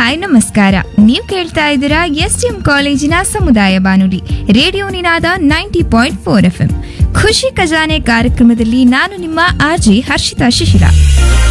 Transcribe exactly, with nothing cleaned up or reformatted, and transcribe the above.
Hi ನಮಸ್ಕಾರ. ನೀವು ಕೇಳ್ತಾ ಇದ್ದೀರಾ ಎಸ್ ಡಿ ಎಂ ಕಾಲೇಜಿನ ಸಮುದಾಯ ಬಾನುಲಿ ರೇಡಿಯೋ ನಿನಾದ ninety point four F M. ಖುಷಿ ಖಜಾನೆ ಕಾರ್ಯಕ್ರಮದಲ್ಲಿ ನಾನು ನಿಮ್ಮ ಆರ್ಜಿ ಹರ್ಷಿತಾ ಶಿಶಿರ.